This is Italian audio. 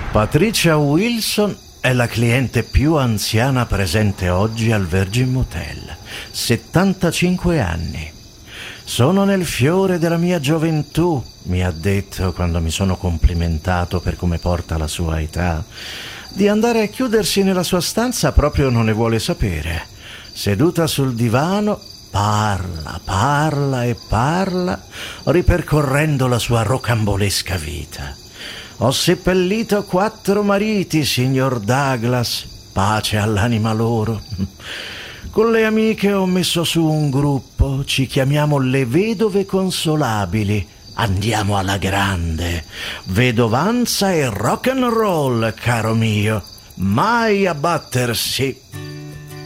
Patricia Wilson è la cliente più anziana presente oggi al Virgin Motel. 75 anni. Sono nel fiore della mia gioventù, mi ha detto quando mi sono complimentato per come porta la sua età. Di andare a chiudersi nella sua stanza proprio non ne vuole sapere. Seduta sul divano, parla e parla, ripercorrendo la sua rocambolesca vita. Ho seppellito 4 mariti, signor Douglas, pace all'anima loro. Con le amiche ho messo su un gruppo, ci chiamiamo le Vedove Consolabili. Andiamo alla grande. Vedovanza e rock and roll, caro mio. Mai abbattersi.